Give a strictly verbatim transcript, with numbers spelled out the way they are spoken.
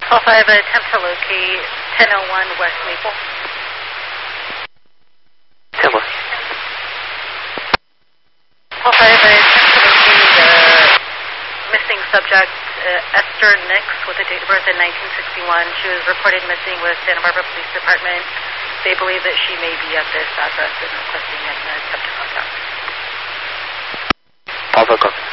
Call five, attempt to locate ten oh one West Maple. ten one. Call five, attempt to locate uh, missing subject uh, Esther Nix with a date of birth in nineteen sixty-one. She was reported missing with Santa Barbara Police Department. They believe that she may be at this address and requesting an attempt to contact. Papa,